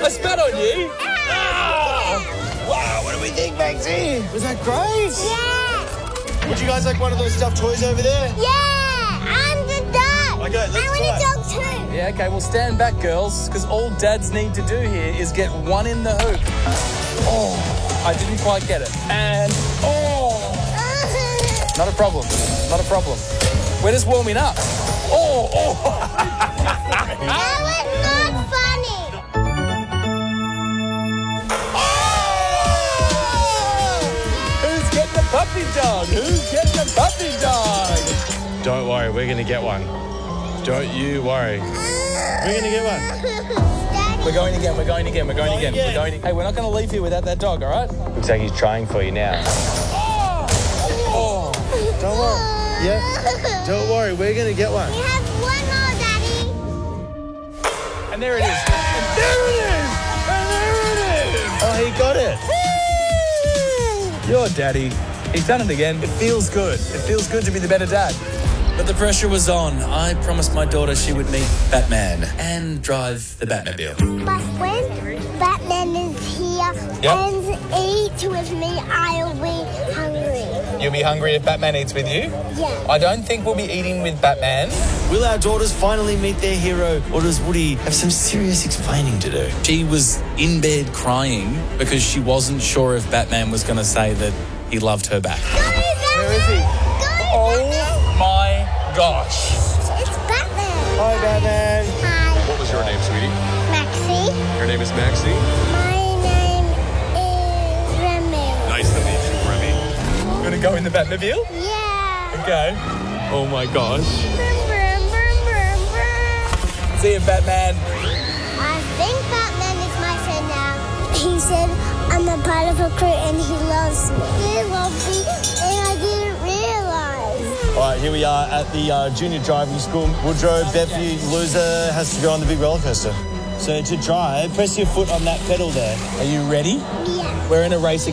I spat on you. Wow, what do we think, Maxie? Was that great? Yeah. Would you guys like one of those stuffed toys over there? Yeah. I'm the dog. Okay, let's I want try. a dog too. Yeah, okay, well, stand back, girls, because all dads need to do here is get one in the hoop. Oh, I didn't quite get it. And, not a problem. Not a problem. We're just warming up. That was not funny. Who's getting the puppy dog? Who's getting the puppy dog? Don't worry, we're going to get one. Don't you worry. We're going to get one. We're going again. Hey, we're not going to leave here without that dog, all right? Looks like he's trying for you now. Don't worry. Yeah? Don't worry, we're going to get one. We have one more, Daddy. And there it is. And there it is. And there it is. Oh, he got it. Your daddy. He's done it again. It feels good. It feels good to be the better dad. But the pressure was on. I promised my daughter she would meet Batman and drive the Batmobile. But when Batman is here and eats with me, I'll be hungry. You'll be hungry if Batman eats with you? Yeah. I don't think we'll be eating with Batman. Will our daughters finally meet their hero, or does Woody have some serious explaining to do? She was in bed crying because she wasn't sure if Batman was going to say that he loved her back. Where is he? Oh my gosh. It's Batman. Hi, Batman. Hi. What was your name, sweetie? Maxie. Your name is Maxie? My name is Remy. Nice to meet you, Remy. You want to go in the Batmobile? Yeah. Okay. Oh my gosh. Brum, brum, brum, brum, brum. See you, Batman. I think Batman is my friend now. He said I'm a part of a crew and he loves me. He loves me and I didn't realize. All right, here we are at the junior driving school. Woodrow, Bethany, loser has to go on the big roller coaster. So to drive, press your foot on that pedal there. Are you ready? Yeah. We're in a race